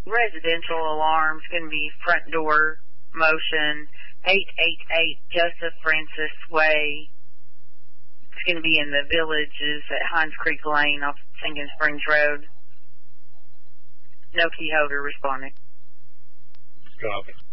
residential alarms, going to be front door motion, 888 Joseph Francis Way. It's going to be in the Villages at Hinds Creek Lane off Sinking Springs Road. No key holder responding. Copy.